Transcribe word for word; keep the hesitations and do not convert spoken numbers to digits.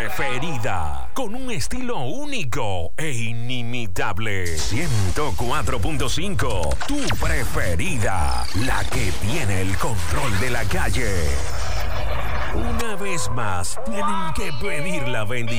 preferida, con un estilo único e inimitable. ciento cuatro punto cinco, tu preferida, la que tiene el control de la calle. Una vez más, tienen que pedir la bendición.